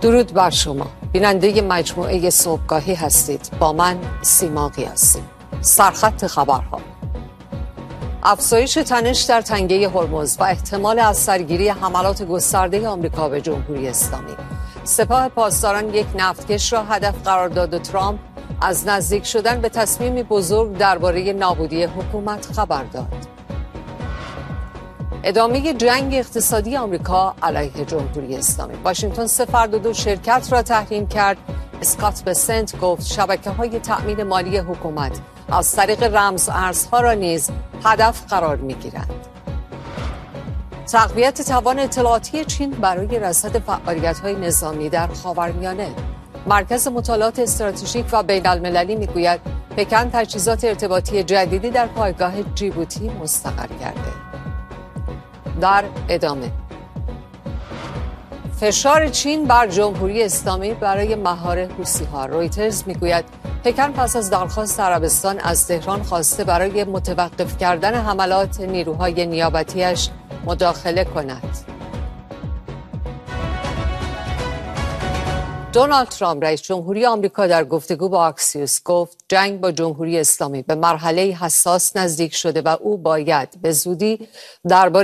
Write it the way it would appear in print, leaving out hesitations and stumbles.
درود بر شما بیننده مجموعه صبحگاهی هستید. با من سیما قیاسی. سرخط خبرها: افزایش تنش در تنگه هرمز و احتمال از سرگیری حملات گسترده آمریکا به جمهوری اسلامی. سپاه پاسداران یک نفتکش را هدف قرار داد و ترامپ از نزدیک شدن به تصمیمی بزرگ درباره نابودی حکومت خبر داد. ادامه جنگ اقتصادی آمریکا علیه جمهوری اسلامی. واشنگتن 3 فرد و 2 شرکت را تحریم کرد. اسکات بسنت گفت شبکه‌های تأمین مالی حکومت از طریق رمز ارزها را نیز هدف قرار می‌گیرند. تقویت توان اطلاعاتی چین برای رصد فعالیت‌های نظامی در خاورمیانه. مرکز مطالعات استراتژیک و بین‌المللی می‌گوید پکن تجهیزات ارتباطی جدیدی در پایگاه جیبوتی مستقر کرده. در ادامه، فشار چین بر جمهوری اسلامی برای مهار حوثی‌ها. رویترز میگوید پکن پس از درخواست عربستان از تهران خواسته برای متوقف کردن حملات نیروهای نیابتیش مداخله کند. دونالد ترامپ رئیس جمهوری آمریکا در گفتگو با اکسیوس گفت جنگ با جمهوری اسلامی به مرحله حساس نزدیک شده و او باید به زودی درباره